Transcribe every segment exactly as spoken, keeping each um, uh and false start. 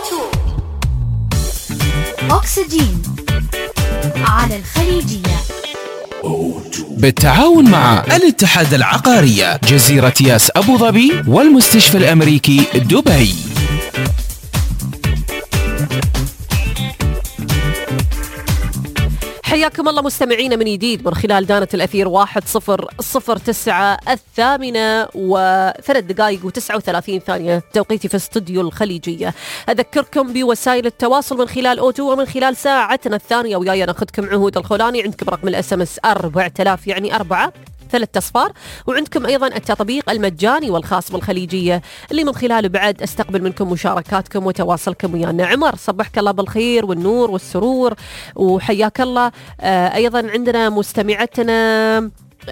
أكسجين على الخليجية بالتعاون مع الاتحاد العقارية جزيرة ياس أبو ظبي والمستشفى الأمريكي دبي. حياكم الله مستمعين من جديد من خلال دانة الأثير واحد صفر صفر تسعة الثامنة وثلاث دقائق وتسعة وثلاثين ثانية توقيتي في استوديو الخليجية. أذكركم بوسائل التواصل من خلال أوتو ومن خلال ساعتنا الثانية وياي ناخذكم عهود الخولاني. عندكم رقم الاس ام اس أربعة آلاف يعني أربعة ثلاث أصفار، وعندكم أيضا التطبيق المجاني والخاص بالخليجية اللي من خلاله بعد أستقبل منكم مشاركاتكم وتواصلكم ويانا. عمر صبحك الله بالخير والنور والسرور وحياك الله. آه أيضا عندنا مستمعتنا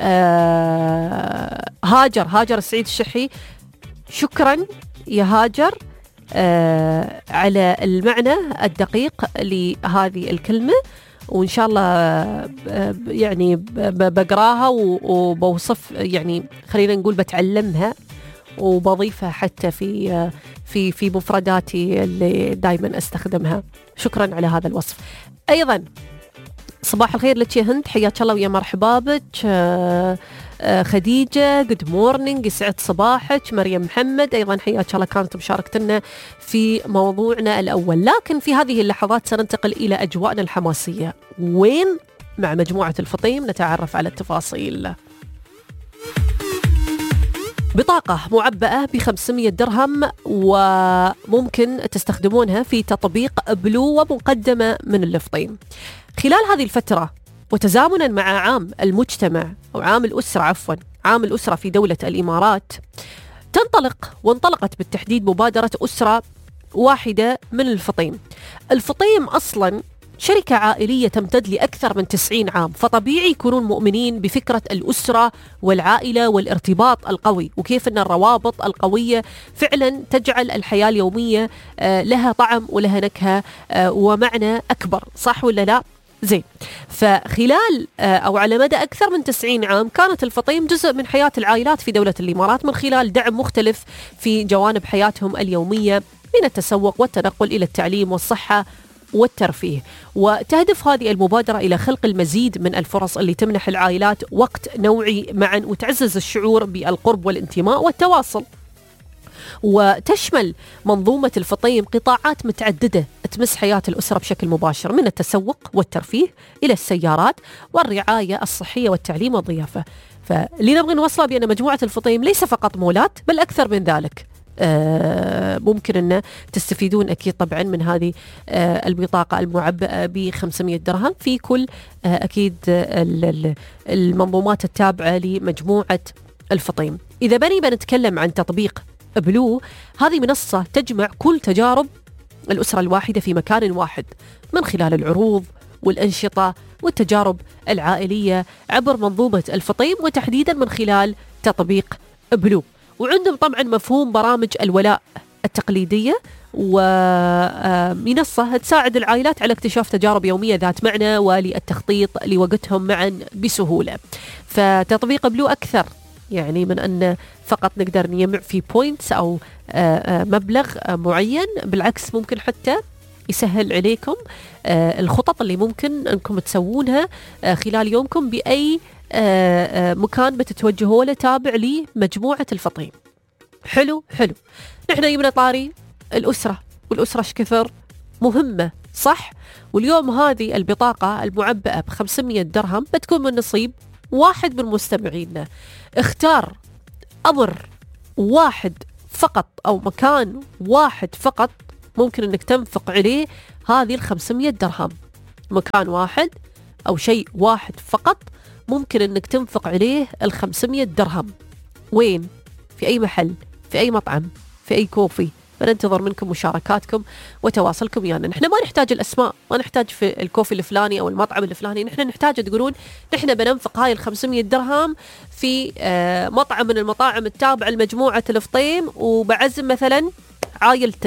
آه هاجر هاجر السعيد الشحي، شكرا يا هاجر آه على المعنى الدقيق لهذه الكلمة، وإن شاء الله يعني بقراها وبوصف يعني خلينا نقول بتعلمها وبضيفها حتى في في في مفرداتي اللي دائما استخدمها. شكرا على هذا الوصف. أيضا صباح الخير لك يا هند، حياك الله ويا مرحبا بك. خديجة جود مورنينج، يسعد صباحك. مريم محمد أيضا حياك الله، كانت مشاركتنا في موضوعنا الأول. لكن في هذه اللحظات سننتقل إلى أجواءنا الحماسية. وين؟ مع مجموعة الفطيم نتعرف على التفاصيل. بطاقة معبأة بخمسمية درهم وممكن تستخدمونها في تطبيق بلو ومقدمة من الفطيم. خلال هذه الفترة وتزامنا مع عام المجتمع أو عام الأسرة عفوا عام الأسرة في دولة الإمارات، تنطلق وانطلقت بالتحديد مبادرة أسرة واحدة من الفطيم. الفطيم أصلا شركة عائلية تمتد لأكثر من تسعين عام، فطبيعي يكونون مؤمنين بفكرة الأسرة والعائلة والارتباط القوي، وكيف أن الروابط القوية فعلا تجعل الحياة اليومية لها طعم ولها نكهة ومعنى أكبر. صح ولا لا؟ زين. فخلال أو على مدى أكثر من تسعين عام كانت الفطيم جزء من حياة العائلات في دولة الإمارات من خلال دعم مختلف في جوانب حياتهم اليومية، من التسوق والتنقل إلى التعليم والصحة والترفيه. وتهدف هذه المبادرة إلى خلق المزيد من الفرص اللي تمنح العائلات وقت نوعي معا وتعزز الشعور بالقرب والانتماء والتواصل. وتشمل منظومة الفطيم قطاعات متعددة تمس حياة الأسرة بشكل مباشر، من التسوق والترفيه إلى السيارات والرعاية الصحية والتعليم والضيافة. فاللي نبغي نوصله بأن مجموعة الفطيم ليس فقط مولات بل أكثر من ذلك. آه ممكن أن تستفيدون أكيد طبعا من هذه آه البطاقة المعبأة بخمسمية درهم في كل آه أكيد آه المنظومات التابعة لمجموعة الفطيم. إذا بني بنتكلم عن تطبيق بلو، هذه منصة تجمع كل تجارب الأسرة الواحدة في مكان واحد من خلال العروض والأنشطة والتجارب العائلية عبر منظومة الفطيم، وتحديدا من خلال تطبيق بلو. وعندهم طبعا مفهوم برامج الولاء التقليدية، ومنصة تساعد العائلات على اكتشاف تجارب يومية ذات معنى وللتخطيط لوقتهم معا بسهولة. فتطبيق بلو أكثر يعني من أن فقط نقدر نجمع في بوينتس أو مبلغ معين، بالعكس ممكن حتى يسهل عليكم الخطط اللي ممكن أنكم تسوونها خلال يومكم بأي مكان بتتوجهوا له تابع لمجموعة الفطيم. حلو حلو. نحن يبنى طاري الأسرة، والأسرة شكثر مهمة صح؟ واليوم هذه البطاقة المعبأة بخمسمية درهم بتكون من نصيب واحد من مستمعينا. اختار أمر واحد فقط أو مكان واحد فقط ممكن أنك تنفق عليه هذه الخمسمية درهم. مكان واحد أو شيء واحد فقط ممكن أنك تنفق عليه الخمسمية درهم. وين؟ في أي محل، في أي مطعم، في أي كوفي. فننتظر منكم مشاركاتكم وتواصلكم ويانا. يعني نحن ما نحتاج الأسماء، ما نحتاج في الكوفي الفلاني أو المطعم الفلاني، نحن نحتاج تقولون نحن بننفق هاي الخمسمية درهم في آه مطعم من المطاعم التابعة لمجموعة الفطيم، وبعزم مثلا عائلتي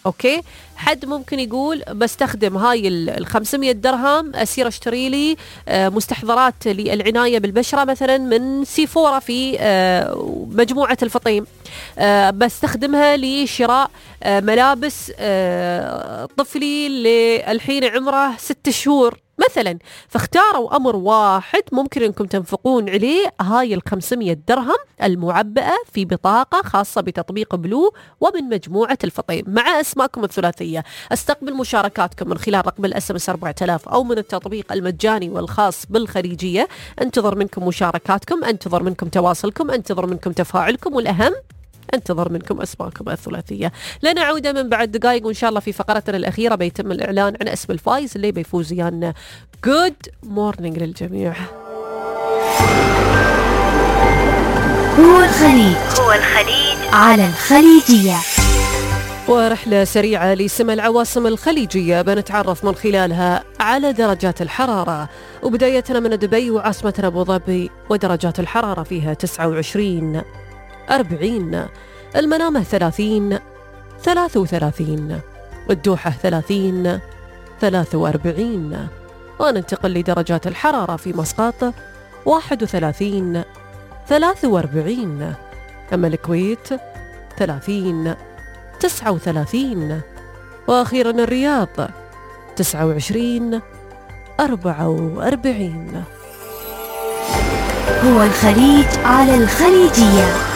أوكي. حد ممكن يقول بستخدم هاي ال خمسمية درهم أسير أشتري لي مستحضرات للعناية بالبشرة مثلا من سيفورا في مجموعة الفطيم، بستخدمها لشراء ملابس طفلي للحين عمره ست شهور مثلا. فاختاروا أمر واحد ممكن أنكم تنفقون عليه هاي الخمسمية درهم المعبئة في بطاقة خاصة بتطبيق بلو ومن مجموعة الفطيم مع أسماءكم الثلاثية. استقبل مشاركاتكم من خلال رقم الاس ام اس أربعة آلاف أو من التطبيق المجاني والخاص بالخليجية. انتظر منكم مشاركاتكم، انتظر منكم تواصلكم، انتظر منكم تفاعلكم، والأهم انتظر منكم أسماءكم الثلاثية. لنا عودة من بعد دقائق، وإن شاء الله في فقرتنا الأخيرة بيتم الإعلان عن اسم الفائز اللي بيفوز ويانا. جود مورنينج للجميع. هو الخليج هو الخليج على الخليجية. ورحلة سريعة لسما العواصم الخليجية بنتعرف من خلالها على درجات الحرارة، وبدايتنا من دبي وعاصمتنا أبو ظبي، ودرجات الحرارة فيها تسعة وعشرين أربعين، المنامة ثلاثين ثلاثة وثلاثين، الدوحة ثلاثين ثلاثة وأربعين. وننتقل لدرجات الحرارة في مسقط واحد وثلاثين ثلاثة وأربعين، أما الكويت ثلاثين تسعة وثلاثين، وأخيرا الرياض تسعة وعشرين أربعة وأربعين. هو الخليج على الخليجية.